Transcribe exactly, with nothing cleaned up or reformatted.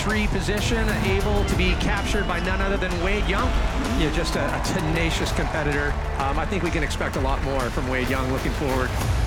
three position, able to be captured by none other than Wade Young. Yeah, just a, a tenacious competitor. Um, I think we can expect a lot more from Wade Young looking forward.